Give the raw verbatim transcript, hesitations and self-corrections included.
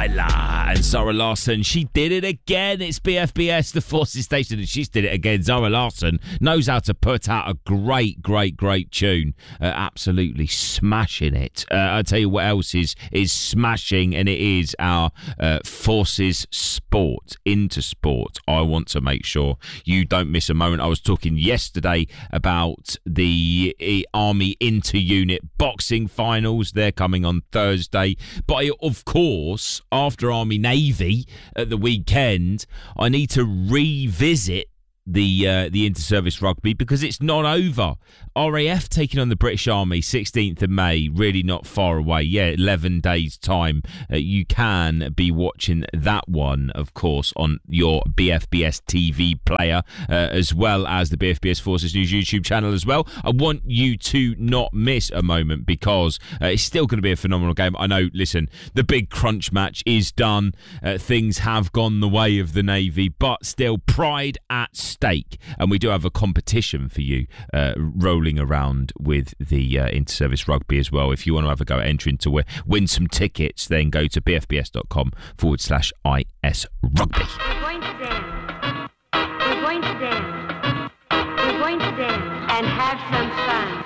Delilah and Zara Larsson. She did it again. It's B F B S, the Forces Station, and she's did it again. Zara Larsson knows how to put out a great, great, great tune. Uh, absolutely smashing it. Uh, I'll tell you what else is is smashing, and it is our uh, Forces Sport, Into Sport. I want to make sure you don't miss a moment. I was talking yesterday about the Army Inter-Unit boxing finals. They're coming on Thursday. But I, of course, after Army Navy at the weekend, I need to revisit the uh, the inter-service rugby because it's not over. R A F taking on the British Army sixteenth of May, really not far away. Yeah, eleven days time. Uh, you can be watching that one, of course, on your B F B S T V player, uh, as well as the B F B S Forces News YouTube channel as well. I want you to not miss a moment because uh, it's still going to be a phenomenal game. I know, listen, the big crunch match is done. Uh, things have gone the way of the Navy, but still pride at stake, and we do have a competition for you uh, rolling around with the uh, inter-service rugby as well. If you want to have a go at entering to win some tickets, then go to bfbs.com forward slash IS rugby. We're going to dance. We're going to dance. We're going to dance and have some fun.